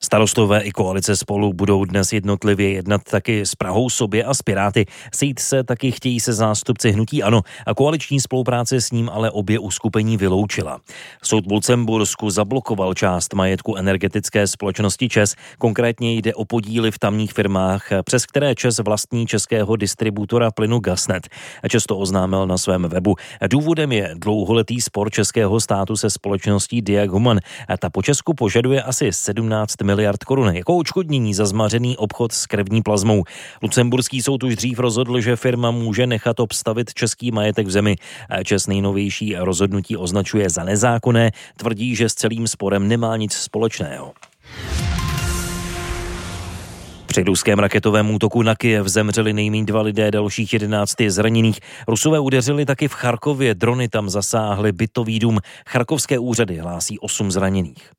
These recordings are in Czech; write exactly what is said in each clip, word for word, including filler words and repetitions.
Starostové i koalice Spolu budou dnes jednotlivě jednat taky s Prahou sobě a s Piráty. Sejít se taky chtějí se zástupci hnutí ANO a koaliční spolupráce s ním ale obě uskupení vyloučila. Soud v Lucembursku zablokoval část majetku energetické společnosti ČEZ, konkrétně jde o podíly v tamních firmách, přes které ČEZ vlastní českého distributora plynu Gasnet. ČEZ to oznámil na svém webu. Důvodem je dlouholetý spor českého státu se společností Diag Human. Ta po Česku požaduje asi sedmnáct miliard korun jako odškodnění za zmařený obchod s krevní plazmou. Lucemburský soud už dřív rozhodl, že firma může nechat obstavit český majetek v zemi. ČEZ nejnovější rozhodnutí označuje za nezákonné, tvrdí, že s celým sporem nemá nic společného. Při ruském raketovém útoku na Kyjev zemřeli nejméně dva lidé, dalších jedenáct je zraněných. Rusové udeřili taky v Charkově, drony tam zasáhly bytový dům. Charkovské úřady hlásí osm zraněných.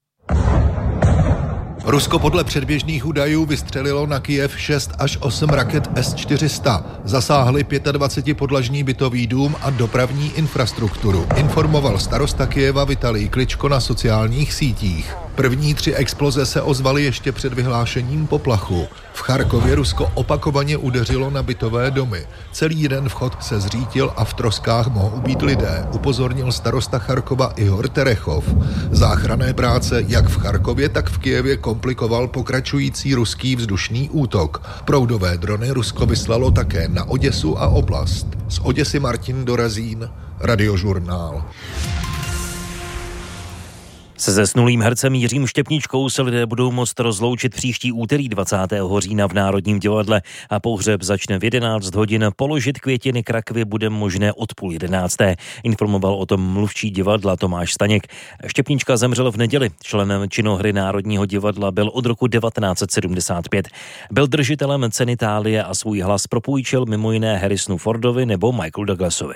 Rusko podle předběžných údajů vystřelilo na Kyjev šest až osm raket S čtyři sta. Zasáhly dvacetipětipodlažní bytový dům a dopravní infrastrukturu. Informoval starosta Kyjeva Vitalij Kličko na sociálních sítích. První tři exploze se ozvaly ještě před vyhlášením poplachu. V Charkově Rusko opakovaně udeřilo na bytové domy. Celý jeden vchod se zřítil a v troskách mohou být lidé, upozornil starosta Charkova Ihor Terechov. Záchranné práce jak v Charkově, tak v Kyjevě komplikoval pokračující ruský vzdušný útok. Proudové drony Rusko vyslalo také na Oděsu a oblast. Z Oděsy Martin Dorazín, Radiožurnál. Se zesnulým hercem Jiřím Štěpničkou se lidé budou moct rozloučit příští úterý dvacátého října v Národním divadle a pohřeb začne v jedenáct hodin. Položit květiny k rakvi bude možné od půl jedenácté. Informoval o tom mluvčí divadla Tomáš Staněk. Štěpnička zemřel v neděli. Členem činohry Národního divadla byl od roku devatenáct set sedmdesát pět. Byl držitelem ceny Thálie a svůj hlas propůjčil mimo jiné Harrisonu Fordovi nebo Michaelu Douglasovi.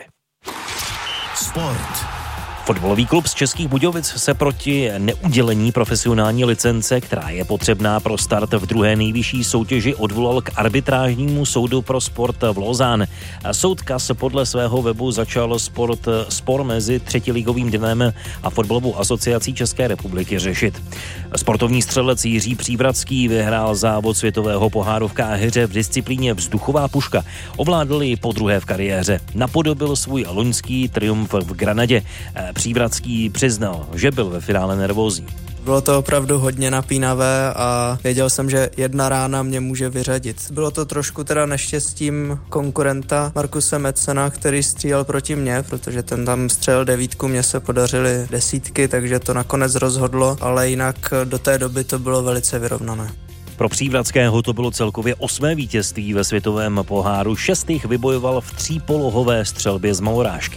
Sport. Fotbalový klub z Českých Budějovic se proti neudělení profesionální licence, která je potřebná pro start v druhé nejvyšší soutěži, odvolal k arbitrážnímu soudu pro sport v Lausanne. Soud K A S podle svého webu začal sport, spor mezi třetiligovým Dynamem a fotbalovou asociací České republiky řešit. Sportovní střelec Jiří Příbratský vyhrál závod světového poháru v Káhiře v disciplíně vzduchová puška. Ovládl ji podruhé v kariéře. Napodobil svůj loňský triumf v Granadě. Příbratský přiznal, že byl ve finále nervózní. Bylo to opravdu hodně napínavé a věděl jsem, že jedna rána mě může vyřadit. Bylo to trošku teda neštěstím konkurenta Markuse Metzena, který střílel proti mně, protože ten tam střelil devítku, mně se podařily desítky, takže to nakonec rozhodlo, ale jinak do té doby to bylo velice vyrovnané. Pro Přívratského to bylo celkově osmé vítězství ve světovém poháru, šestých vybojoval v třípolohové střelbě z malorážky.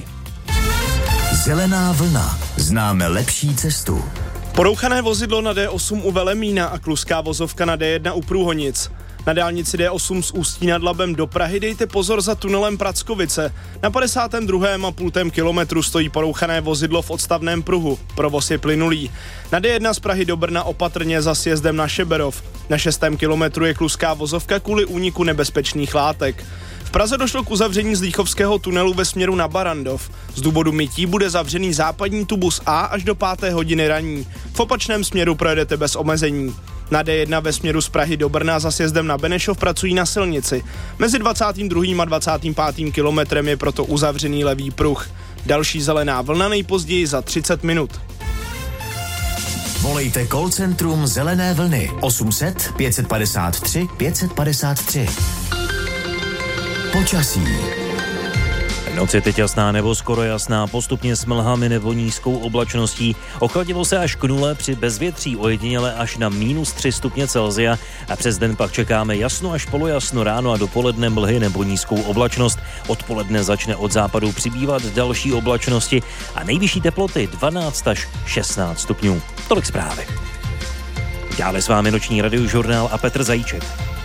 Zelená vlna. Známe lepší cestu. Porouchané vozidlo na D osm u Velemína a kluská vozovka na D jedna u Průhonic. Na dálnici D osm z Ústí nad Labem do Prahy dejte pozor za tunelem Prackovice. Na padesátém druhém a půl kilometru stojí porouchané vozidlo v odstavném pruhu. Provoz je plynulý. Na D jedna z Prahy do Brna opatrně za sjezdem na Šeberov. Na šestém kilometru je kluská vozovka kvůli úniku nebezpečných látek. V Praze došlo k uzavření Zlíchovského tunelu ve směru na Barandov. Z důvodu mytí bude zavřený západní tubus A až do páté hodiny raní. V opačném směru projedete bez omezení. Na D jedna ve směru z Prahy do Brna za sjezdem na Benešov pracují na silnici. Mezi dvacátým druhým a dvacátým pátým kilometrem je proto uzavřený levý pruh. Další zelená vlna nejpozději za třicet minut. Volejte call centrum Zelené vlny osm set pět padesát tři pět padesát tři. Počasí. Noc je teď jasná nebo skoro jasná, postupně s mlhami nebo nízkou oblačností. Ochladilo se až k nule, při bezvětří ojediněle až na minus tři stupně Celsia a přes den pak čekáme jasno až polojasno, ráno a dopoledne mlhy nebo nízkou oblačnost. Odpoledne začne od západu přibývat další oblačnosti a nejvyšší teploty dvanáct až šestnáct stupňů. Tolik zprávy. Dále s vámi noční radiožurnál a Petr Zajíček.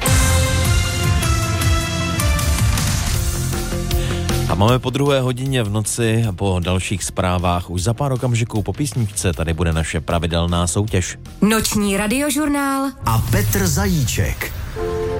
A máme po druhé hodině v noci a po dalších zprávách. Už za pár okamžiků po písničce tady bude naše pravidelná soutěž. Noční radiožurnál a Petr Zajíček.